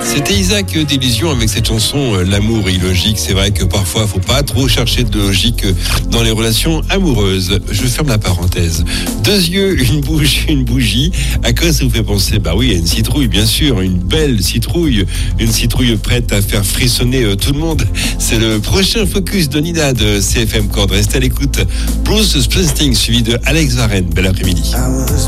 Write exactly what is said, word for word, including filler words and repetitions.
C'était Isaac d'Illusion avec cette chanson « L'amour est illogique ». C'est vrai que parfois, il ne faut pas trop chercher de logique dans les relations amoureuses. Je ferme la parenthèse. Deux yeux, une bouche, une bougie. À quoi ça vous fait penser ? Bah oui, à une citrouille, bien sûr. Une belle citrouille. Une citrouille prête à faire frissonner tout le monde. C'est le prochain focus de Nina de C F M Chord. Restez à l'écoute. Bruce Springsteen suivi de Alex Varenne. Bel après-midi.